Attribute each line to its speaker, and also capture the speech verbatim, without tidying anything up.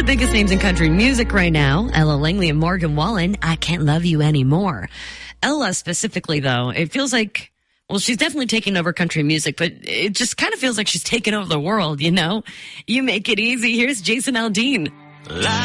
Speaker 1: the biggest names in country music right now, Ella Langley and Morgan Wallen, I Can't Love You Anymore. Ella specifically, though, it feels like, well, she's definitely taking over country music, but it just kind of feels like she's taking over the world, you know? You make it easy. Here's Jason Aldean.